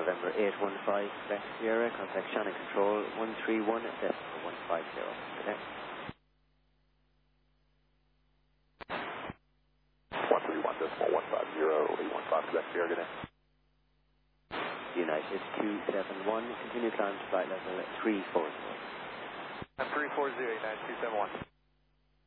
November 815, Quebec Sierra, contact Shannon Control 131.150. Good day. 131.150, Quebec Sierra, good day. United 271, continue climb to flight level 340. I'm 340, United 271.